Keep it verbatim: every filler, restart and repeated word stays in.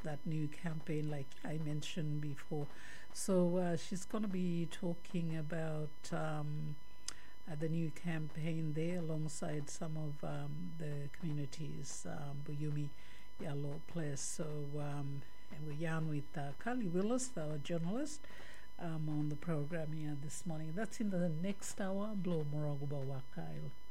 that new campaign, like I mentioned before. So uh, she's going to be talking about um, uh, the new campaign there alongside some of um, the communities, um, Buyumi Yellow Place. So um, and we're yarn with uh, Carly Willis, our journalist, um, on the program here this morning. That's in the next hour. Blow Moroguba Wakail.